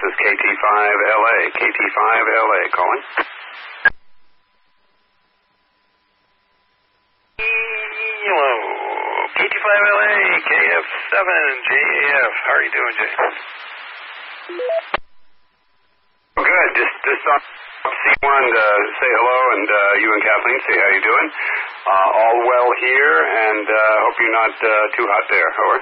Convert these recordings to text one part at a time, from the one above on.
is KT5LA. KT5LA calling. Hello. KT5LA, KF7JAF. How are you doing, Jay? Good. Just on C1 to say hello, and you and Kathleen, say how you doing. All well here, and hope you're not too hot there. Over.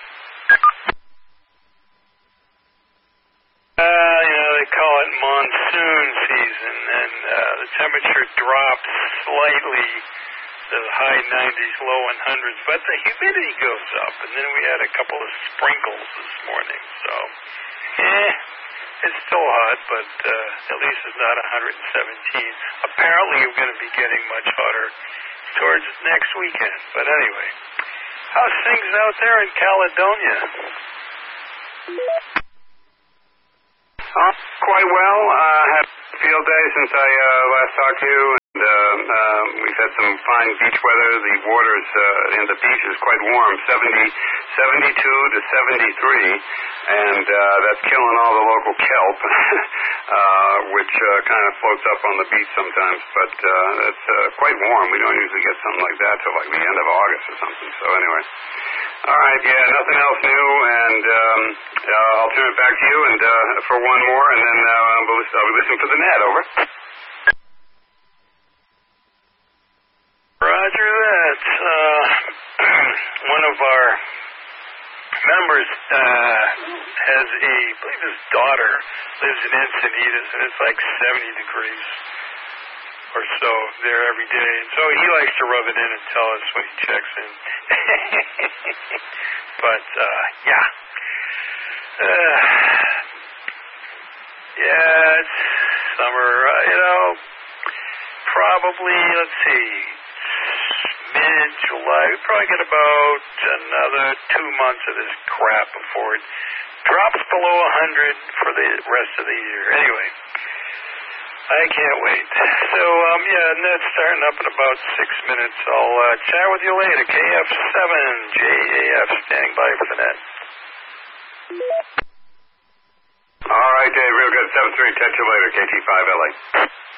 They call it monsoon season, and the temperature drops slightly to the high 90s, low 100s, but the humidity goes up, and then we had a couple of sprinkles this morning, so it's still hot, but at least it's not 117. Apparently we're going to be getting much hotter towards next weekend, but anyway, how's things out there in Caledonia? Quite well. Had a field day since I last talked to you, and we've had some fine beach weather. The waters in the beach is quite warm, 72 to 73, and that's killing all the local kelp, which kind of floats up on the beach sometimes, but it's quite warm. We don't usually get something like that till like the end of August or something, so anyway. All right, yeah, nothing else new, and I'll turn it back to you and for one more, and then I'll be listening for the net. Over. Roger that. One of our members has I believe his daughter lives in Encinitas, and it's like 70 degrees or so there every day. And so he likes to rub it in and tell us when he checks in. But, yeah. Yeah, it's summer, probably, let's see, mid-July. We probably get about another 2 months of this crap before it drops below 100 for the rest of the year. Anyway, I can't wait. So, net's starting up in about 6 minutes. I'll chat with you later. KF7JAF, standing by for the net. All right, Dave, real good. 7-3, catch you later. KT5LA.